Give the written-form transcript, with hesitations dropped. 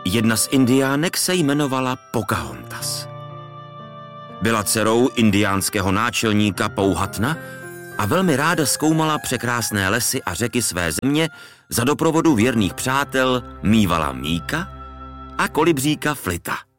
Jedna z indiánek se jmenovala Pocahontas. Byla dcerou indiánského náčelníka Powhatana a velmi ráda zkoumala překrásné lesy a řeky své země za doprovodu věrných přátel mívala Meeka a kolibříka Flita.